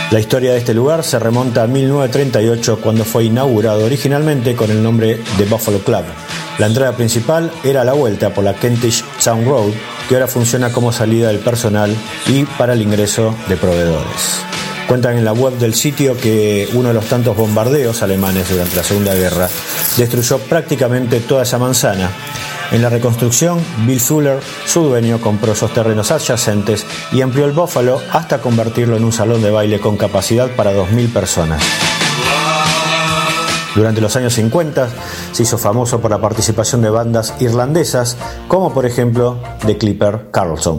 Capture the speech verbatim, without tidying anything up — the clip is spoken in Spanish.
La historia de este lugar se remonta a mil novecientos treinta y ocho, cuando fue inaugurado originalmente con el nombre de Buffalo Club. La entrada principal era a la vuelta por la Kentish Town Road, que ahora funciona como salida del personal y para el ingreso de proveedores. Cuentan en la web del sitio que uno de los tantos bombardeos alemanes durante la Segunda Guerra destruyó prácticamente toda esa manzana. En la reconstrucción, Bill Fuller, su dueño, compró esos terrenos adyacentes y amplió el Buffalo hasta convertirlo en un salón de baile con capacidad para dos mil personas. Durante los años cincuenta se hizo famoso por la participación de bandas irlandesas, como por ejemplo The Clipper Carlson.